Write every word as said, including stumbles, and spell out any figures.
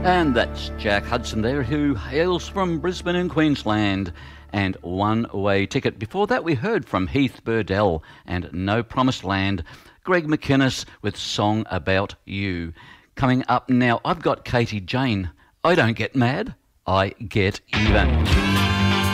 And that's Jack Hudson there, who hails from Brisbane in Queensland, and One Way Ticket. Before that, we heard from Heath Burdell and No Promised Land. Greg McInnes with Song About You. Coming up now, I've got Katie Jane. I don't get mad, I get even.